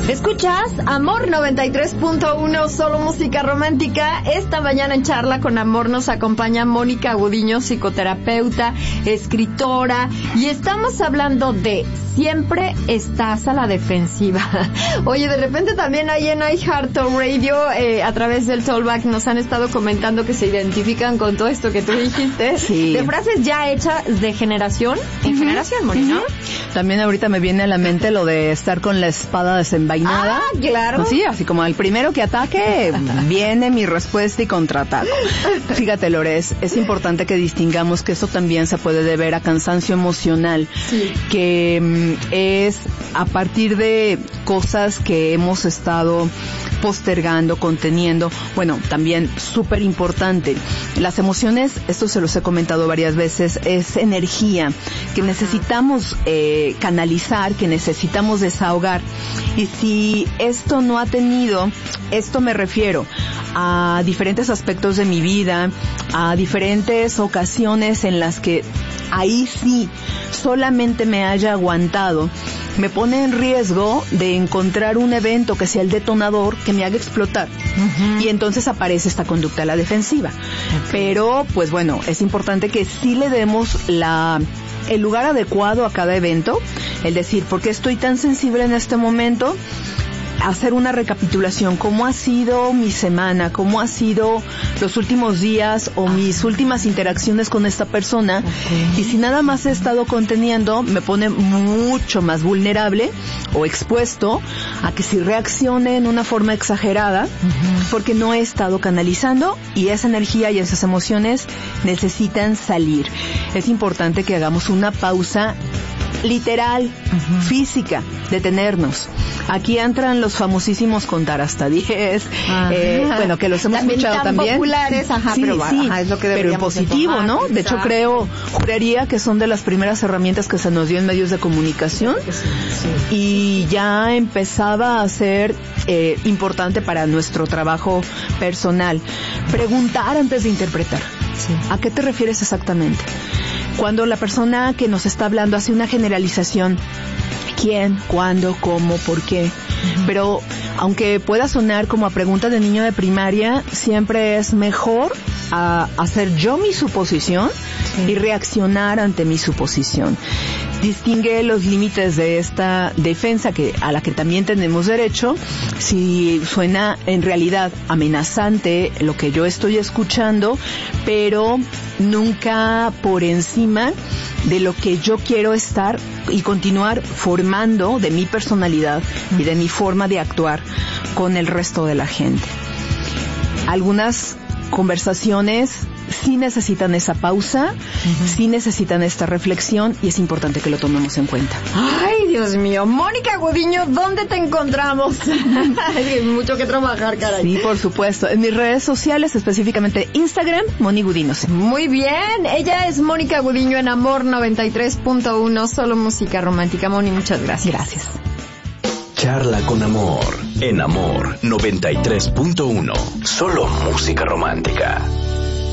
Escuchas Amor 93.1, solo música romántica. Esta mañana en Charla con Amor nos acompaña Mónica Gudiño, psicoterapeuta, escritora, y estamos hablando de siempre estás a la defensiva. Oye, de repente también ahí en iHeartRadio, a través del Talkback, nos han estado comentando que se identifican con todo esto que tú dijiste, sí, de frases ya hechas de generación en generación, Mónica. También ahorita me viene a la mente lo de estar con la espada desenvainada. Ah, claro. Pues sí, así como al primero que ataque, viene mi respuesta y contraataco. Fíjate, Lores, es importante que distingamos que eso también se puede deber a cansancio emocional, sí, que es a partir de cosas que hemos estado postergando, conteniendo. Bueno, también súper importante, las emociones, esto se los he comentado varias veces, es energía que necesitamos canalizar, que necesitamos desahogar. Y si esto no ha tenido, esto me refiero a diferentes aspectos de mi vida, a diferentes ocasiones en las que ahí sí solamente me haya aguantado, me pone en riesgo de encontrar un evento que sea el detonador que me haga explotar. Y entonces aparece esta conducta a la defensiva. Pero, pues bueno, es importante que sí le demos el lugar adecuado a cada evento, el decir, ¿por qué estoy tan sensible en este momento? Hacer una recapitulación, cómo ha sido mi semana, cómo ha sido los últimos días o mis últimas interacciones con esta persona. Y si nada más he estado conteniendo, me pone mucho más vulnerable o expuesto a que si reaccione en una forma exagerada, porque no he estado canalizando y esa energía y esas emociones necesitan salir. Es importante que hagamos una pausa literal, física, detenernos. Aquí entran los famosísimos contar hasta 10, bueno, que los hemos escuchado también. Populares, sí, pero sí, es lo que pero en positivo, tomar, ¿no? De hecho, juraría que son de las primeras herramientas que se nos dio en medios de comunicación, y ya empezaba a ser importante para nuestro trabajo personal. Preguntar antes de interpretar. Sí. ¿A qué te refieres exactamente? Cuando la persona que nos está hablando hace una generalización, ¿quién? ¿Cuándo? ¿Cómo? ¿Por qué? Pero aunque pueda sonar como a pregunta de niño de primaria, siempre es mejor hacer yo mi suposición y reaccionar ante mi suposición. Distingue los límites de esta defensa a la que también tenemos derecho. Si suena en realidad amenazante lo que yo estoy escuchando, pero nunca por encima de lo que yo quiero estar y continuar formando de mi personalidad y de mi forma de actuar con el resto de la gente. Algunas conversaciones sí necesitan esa pausa, sí necesitan esta reflexión, y es importante que lo tomemos en cuenta. Ay, Dios mío. Mónica Gudiño, ¿dónde te encontramos? Hay mucho que trabajar, caray. Sí, por supuesto. En mis redes sociales, específicamente Instagram, Moni Gudiño. Muy bien. Ella es Mónica Gudiño en Amor 93.1, solo música romántica. Moni, muchas gracias. Gracias. Charla con Amor en Amor 93.1, solo música romántica.